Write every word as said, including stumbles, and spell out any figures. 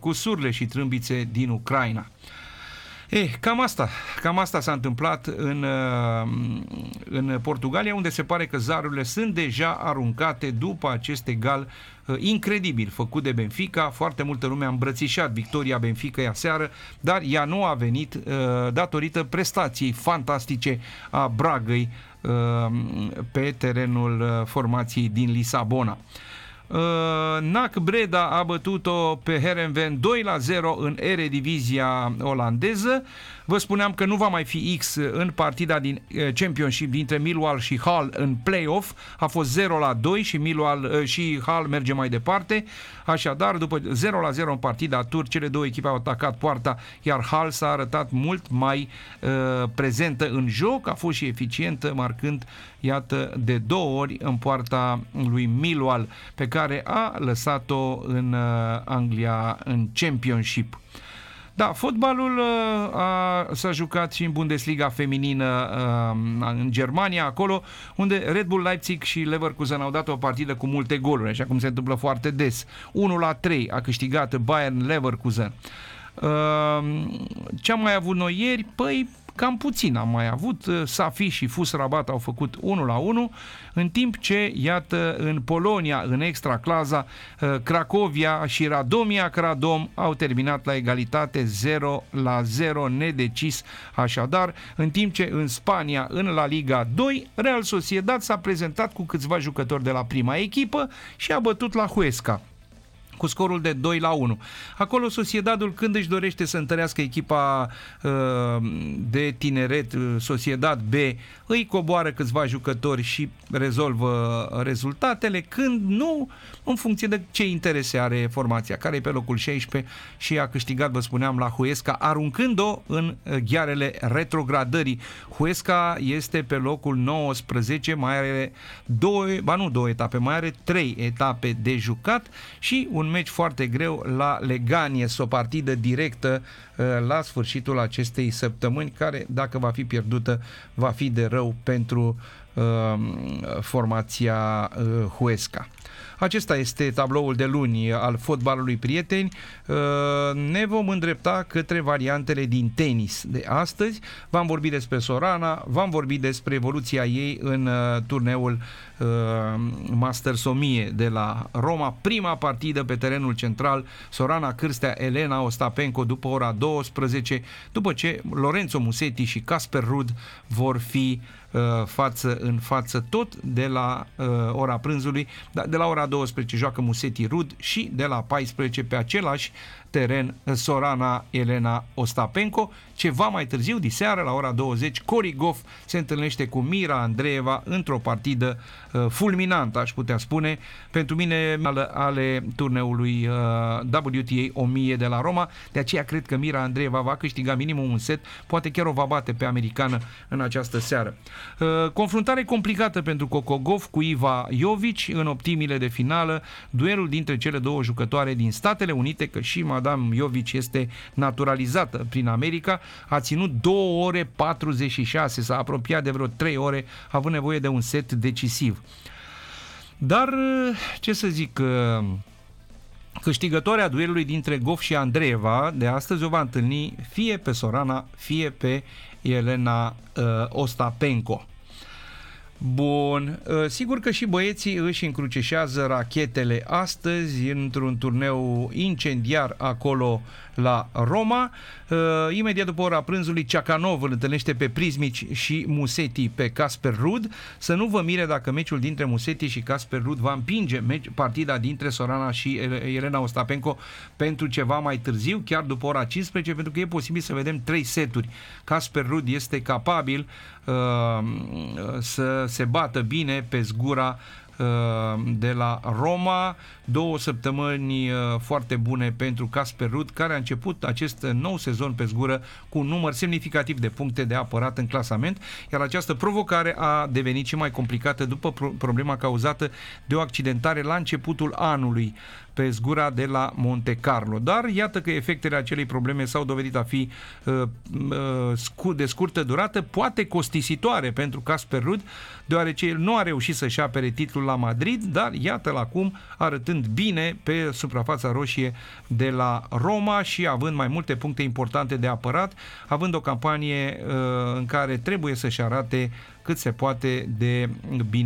cu surle și trâmbițe din Ucraina. Eh, cam asta, cam asta s-a întâmplat în, în Portugalia, unde se pare că zarurile sunt deja aruncate după acest egal uh, incredibil făcut de Benfica. Foarte multă lume a îmbrățișat victoria Benficăi aseară, dar ea nu a venit uh, datorită prestației fantastice a Bragăi uh, pe terenul uh, formației din Lisabona. Uh, N A C Breda a bătut-o pe Heerenveen doi la zero în Eredivizia olandeză. Vă spuneam că nu va mai fi X în partida din Championship dintre Millwall și Hull în play-off. A fost zero la doi și Millwall și Hull merge mai departe. Așadar, după zero la zero în partida tur, cele două echipe au atacat poarta, iar Hull s-a arătat mult mai uh, prezentă în joc, a fost și eficientă, marcând, iată, de două ori în poarta lui Millwall, pe care a lăsat-o în uh, Anglia în Championship. Da, fotbalul a, s-a jucat și în Bundesliga feminină a, în Germania, acolo unde Red Bull Leipzig și Leverkusen au dat o partidă cu multe goluri, așa cum se întâmplă foarte des. unu la trei a câștigat Bayern Leverkusen. Ce am mai avut noi ieri? Păi cam puțin am mai avut. Safi și Fus Rabat au făcut unu la unu, în timp ce, iată, în Polonia, în Extraclaza, Cracovia și Radomia Radom au terminat la egalitate zero la zero, nedecis așadar, în timp ce în Spania, în La Liga doi, Real Sociedad s-a prezentat cu câțiva jucători de la prima echipă și a bătut la Huesca cu scorul de doi la unu. Acolo Sociedadul, când își dorește să întărească echipa uh, de tineret, uh, Sociedad B, îi coboară câțiva jucători și rezolvă rezultatele, când nu, în funcție de ce interese are formația, care e pe locul șaisprezece și a câștigat, vă spuneam, la Huesca, aruncând-o în ghearele retrogradării. Huesca este pe locul nouăsprezece, mai are două, ba nu două etape, mai are trei etape de jucat și un meci foarte greu la Leganies, o partidă directă uh, la sfârșitul acestei săptămâni, care, dacă va fi pierdută, va fi de rău pentru uh, formația uh, Huesca. Acesta este tabloul de luni al fotbalului, prieteni. Ne vom îndrepta către variantele din tenis de astăzi. V-am vorbit despre Sorana, v-am vorbit despre evoluția ei în turneul Masters o mie de la Roma. Prima partidă pe terenul central, Sorana Cârstea Elena Ostapenko după ora douăsprezece, după ce Lorenzo Musetti și Casper Ruud vor fi față în față tot de la uh, ora prânzului, de la ora douăsprezece joacă Musetti Ruud și de la paisprezece pe același teren Sorana Elena Ostapenko. Ceva mai târziu, diseară, la ora douăzeci, Cory Gauff se întâlnește cu Mira Andreeva într-o partidă uh, fulminantă, aș putea spune, pentru mine ale, ale turneului uh, W T A o mie de la Roma. De aceea cred că Mira Andreeva va câștiga minimum un set, poate chiar o va bate pe americană în această seară. Uh, confruntare complicată pentru Coco Gauff cu Iva Jovic în optimile de finală, duelul dintre cele două jucătoare din Statele Unite, că și Madame Jovic este naturalizată prin America, a ținut două ore patruzeci și șase, s-a apropiat de vreo trei ore, având nevoie de un set decisiv. Dar, ce să zic, câștigătoarea duelului dintre Gauff și Andreeva de astăzi o va întâlni fie pe Sorana, fie pe Elena uh, Ostapenko. Bun, sigur că și băieții își încrucișează rachetele astăzi într-un turneu incendiar acolo la Roma. Imediat după ora prânzului, Ceacanov îl întâlnește pe Prismic și Musetti pe Casper Ruud. Să nu vă mire dacă meciul dintre Musetti și Casper Ruud va împinge partida dintre Sorana și Elena Ostapenko pentru ceva mai târziu, chiar după ora cincisprezece, pentru că e posibil să vedem trei seturi. Casper Ruud este capabil uh, să se bată bine pe zgura de la Roma. Două săptămâni foarte bune pentru Casper Ruud, care a început acest nou sezon pe zgură cu un număr semnificativ de puncte de apărat în clasament, iar această provocare a devenit și mai complicată după problema cauzată de o accidentare la începutul anului. pe zgura de la Monte Carlo. Dar iată că efectele acelei probleme s-au dovedit a fi uh, de scurtă durată, poate costisitoare pentru Casper Ruud, deoarece el nu a reușit să-și apere titlul la Madrid, dar iată-l acum arătând bine pe suprafața roșie de la Roma și având mai multe puncte importante de apărat, având o campanie uh, în care trebuie să-și arate cât se poate de bine